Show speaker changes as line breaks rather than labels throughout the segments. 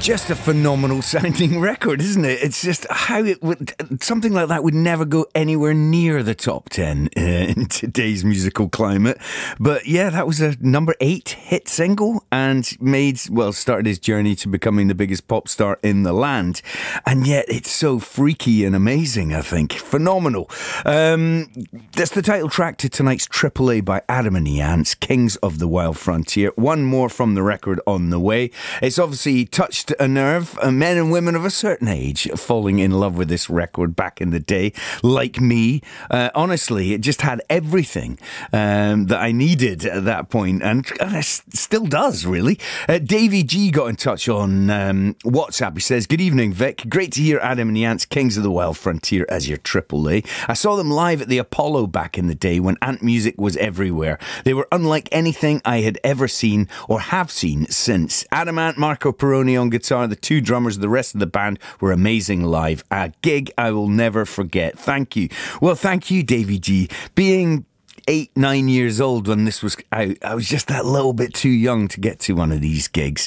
Just a phenomenal sounding record, isn't it? It's just how it would, something like that would never go anywhere near the top 10 in today's musical climate. But yeah, that was a number 8 hit single and started his journey to becoming the biggest pop star in the land. And yet it's so freaky and amazing, I think. Phenomenal. That's the title track to tonight's AAA by Adam and the Ants, Kings of the Wild Frontier. One more from the record on the way. It's obviously touched a nerve. Men and women of a certain age falling in love with this record back in the day, like me. Honestly, it just had everything that I needed at that point, and it still does, really. Davey G got in touch on WhatsApp. He says, "Good evening, Vic. Great to hear Adam and the Ants, Kings of the Wild Frontier as your AAA. I saw them live at the Apollo back in the day when Ant music was everywhere. They were unlike anything I had ever seen or have seen since. Adam Ant, Marco Peroni on guitar, the two drummers, the rest of the band were amazing live. A gig I will never forget. Thank you." Well, thank you, Davey G. Being 8-9 years old when this was out, I was just that little bit too young to get to one of these gigs.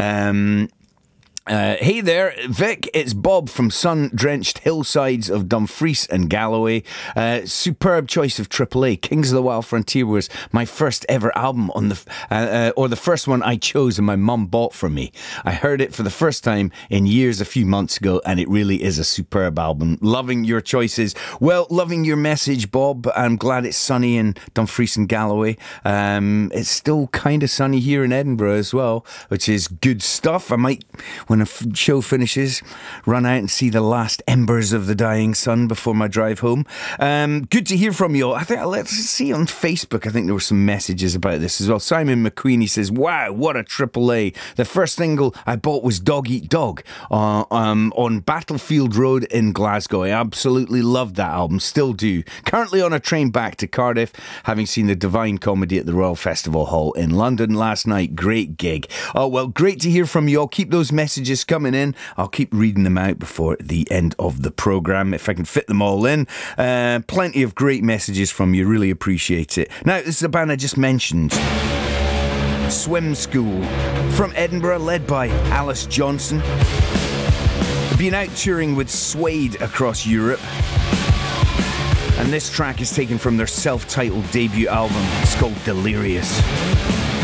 Hey there, Vic, it's Bob from sun-drenched hillsides of Dumfries and Galloway. Superb choice of AAA. Kings of the Wild Frontier was my first ever album on the first one I chose and my mum bought for me. I heard it for the first time in years a few months ago, and it really is a superb album. Loving your choices. Well, loving your message, Bob. I'm glad it's sunny in Dumfries and Galloway. It's still kind of sunny here in Edinburgh as well, which is good stuff. I might, when a show finishes, run out and see the last embers of the dying sun before my drive home. Good to hear from you all. I think, let's see on Facebook, I think there were some messages about this as well. Simon McQueen, he says, "Wow, what a AAA. The first single I bought was Dog Eat Dog on Battlefield Road in Glasgow. I absolutely loved that album, still do. Currently on a train back to Cardiff, having seen the Divine Comedy at the Royal Festival Hall in London last night. Great gig." Oh, well, great to hear from you all. Keep those messages coming in. I'll keep reading them out before the end of the programme if I can fit them all in. Plenty of great messages from you. Really appreciate it. Now, this is a band I just mentioned. Swim School from Edinburgh, led by Alice Johnson. Been out touring with Suede across Europe. And this track is taken from their self-titled debut album. It's called Delirious.